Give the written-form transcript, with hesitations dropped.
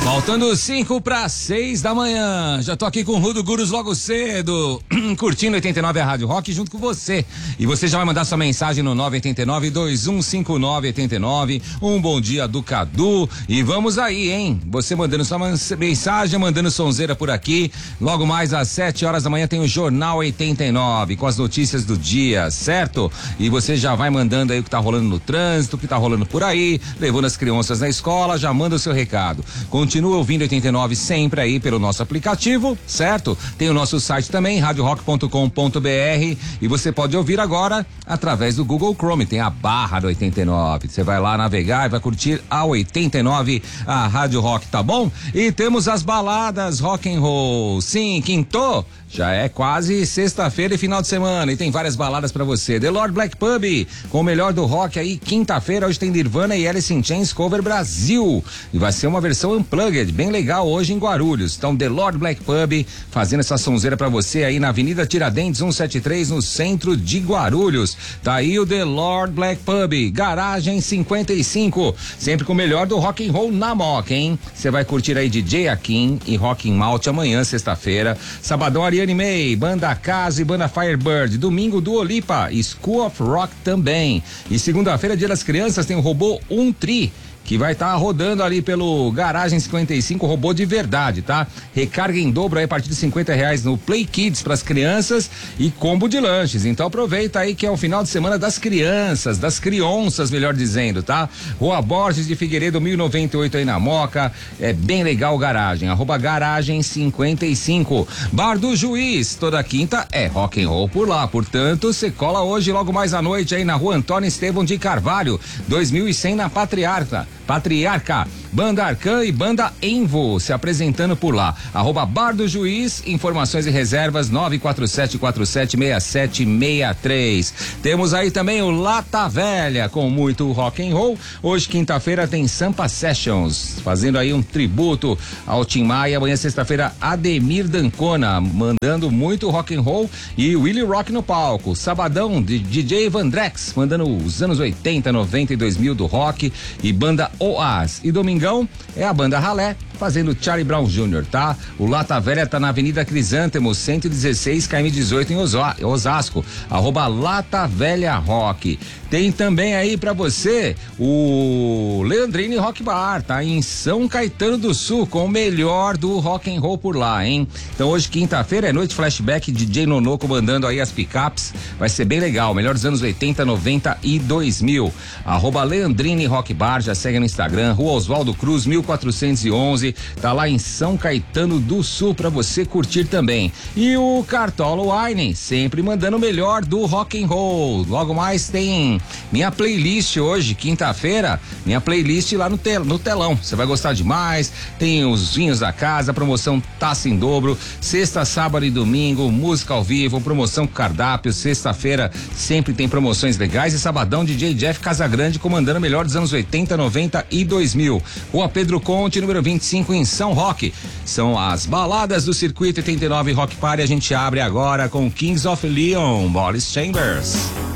Faltando 5 para 6 da manhã. Já tô aqui com o Rudo Gurus logo cedo, curtindo 89 a Rádio Rock junto com você. E você já vai mandar sua mensagem no 989-2159-89. Um bom dia do Cadu. E vamos aí, hein? Você mandando sua mensagem, mandando sonzeira por aqui. Logo mais às 7 horas da manhã tem o Jornal 89 com as notícias do dia, certo? E você já vai mandando aí o que tá rolando no trânsito, o que tá rolando por aí, levando as crianças na escola, já manda o seu recado. Continua ouvindo 89 sempre aí pelo nosso aplicativo, certo? Tem o nosso site também, radiorock.com.br, e você pode ouvir agora através do Google Chrome, tem a barra do 89. Você vai lá navegar e vai curtir a 89, a Rádio Rock, tá bom? E temos as baladas rock and roll. Sim, quinto. Já é quase sexta-feira e final de semana e tem várias baladas pra você. The Lord Black Pub, com o melhor do rock aí, quinta-feira, hoje tem Nirvana e Alice in Chains Cover Brasil. E vai ser uma versão unplugged, bem legal hoje em Guarulhos. Então, The Lord Black Pub, fazendo essa sonzeira pra você aí na Avenida Tiradentes 173, no centro de Guarulhos. Tá aí o The Lord Black Pub, Garagem 55, sempre com o melhor do rock and roll na Moca, hein? Você vai curtir aí DJ Akin e Rock in Malte amanhã, sexta-feira. Sabadão, Ariane May, Banda Casa e Banda Firebird. Domingo do Olipa, School of Rock também. E segunda-feira, Dia das Crianças, tem o Robô Tri, que vai estar rodando ali pelo Garagem 55, robô de verdade, tá? Recarga em dobro aí a partir de R$50 no Play Kids pras crianças e combo de lanches. Então aproveita aí que é o final de semana das crianças, das crianças, melhor dizendo, tá? Rua Borges de Figueiredo, 1098 aí na Moca. É bem legal o Garagem, @Garagem 55. Bar do Juiz, toda quinta é rock and roll por lá. Portanto, você cola hoje logo mais à noite aí na Rua Antônio Estevão de Carvalho, 2100 na Patriarca, Banda Arcan e Banda Envo se apresentando por lá. @Bar do Juiz, informações e reservas 947476763. Temos aí também o Lata Velha com muito rock and roll. Hoje, quinta-feira, tem Sampa Sessions, fazendo aí um tributo ao Tim Maia. Amanhã, sexta-feira, Ademir Dancona, mandando muito rock and roll e Willie Rock no palco. Sabadão, DJ Vandrex, mandando os anos 80, 90 e 2000 do rock e Banda Oaz. E domingão é a Banda Ralé fazendo Charlie Brown Jr., tá? O Lata Velha tá na Avenida Crisântemo 116, KM 18 em Osasco. @Lata Velha Rock. Tem também aí pra você o Leandrini Rock Bar, tá? Em São Caetano do Sul, com o melhor do rock and roll por lá, hein? Então hoje, quinta-feira, é noite flashback, DJ Nonô comandando aí as picapes. Vai ser bem legal, melhor dos anos 80, 90 e 2000. @Leandrini Rock Bar, já segue no Instagram, Rua Oswaldo Cruz, 1411, tá lá em São Caetano do Sul pra você curtir também. E o Cartola Wine, sempre mandando o melhor do rock and roll. Logo mais tem minha playlist hoje, quinta-feira, minha playlist lá no telão. Você vai gostar demais. Tem os vinhos da casa, promoção taça em dobro, sexta, sábado e domingo, música ao vivo, promoção com cardápio. Sexta-feira sempre tem promoções legais e sabadão DJ Jeff Casagrande comandando o melhor dos anos 80, 90 e 2000. Rua Pedro Conte, número 25 em São Roque. São as baladas do Circuito 89 Rock Party. A gente abre agora com Kings of Leon, Molly Chambers.